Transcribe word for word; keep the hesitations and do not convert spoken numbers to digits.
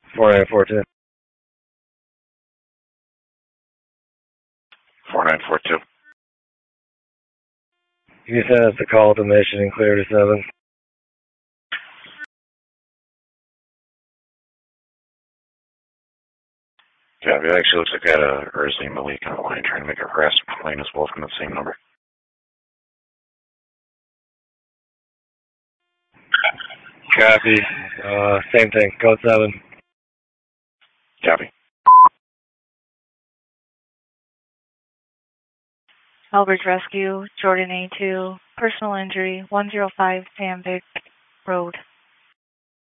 four nine four two. four nine four two. You sent us the call to mission and clear to seven. Yeah, it actually looks like I had a Ursi Malik on the line trying to make a harassment complaint as well from the same number. Copy. Uh, same thing. Code seven. Copy. Albert Rescue, Jordan A two, personal injury, one oh five Sandvik Road.